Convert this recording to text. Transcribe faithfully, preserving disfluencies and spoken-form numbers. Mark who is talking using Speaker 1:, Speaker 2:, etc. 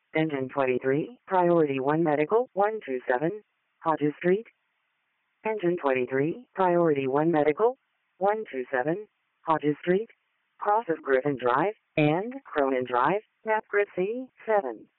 Speaker 1: Engine twenty-three, Priority one Medical, one two seven, Hodges Street. Engine twenty-three, Priority one Medical, one two seven, Hodges Street, cross of Griffin Drive and Cronin Drive, map grid C seven.